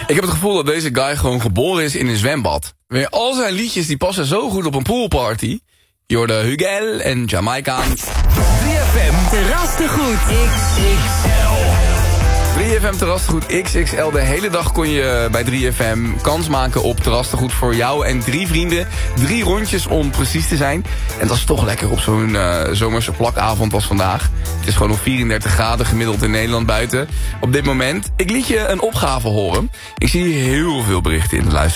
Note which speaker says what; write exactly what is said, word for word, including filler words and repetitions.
Speaker 1: Ik heb het gevoel dat deze guy gewoon geboren is in een zwembad. Weer al zijn liedjes die passen zo goed op een poolparty. Je hoorde Hugel en Jamaica.
Speaker 2: drie F M Terrastegoed X X L.
Speaker 1: drie F M Terrastegoed X X L. De hele dag kon je bij drie F M kans maken op terrastegoed voor jou en drie vrienden. Drie rondjes om precies te zijn. En dat is toch lekker op zo'n uh, zomerse plakavond als vandaag. Het is gewoon nog vierendertig graden gemiddeld in Nederland buiten. Op dit moment. Ik liet je een opgave horen. Ik zie heel veel berichten in de luister.